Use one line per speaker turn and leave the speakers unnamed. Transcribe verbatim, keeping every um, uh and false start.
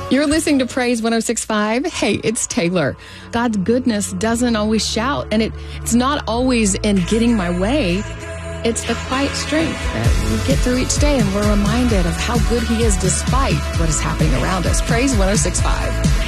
You're listening to Praise one oh six point five. Hey, it's Taylor. God's goodness doesn't always shout, and it, it's not always in getting my way. It's the quiet strength that we get through each day, and we're reminded of how good He is despite what is happening around us. Praise one oh six point five.